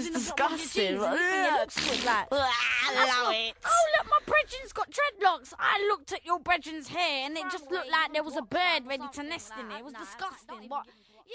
was in the bottom of your disgusting. jeans and you think it looks good, like. I love it. Oh, look, my brethren's got dreadlocks. I looked at your brethren's hair and it just looked like there was a bird ready to nest in it. It was disgusting. What?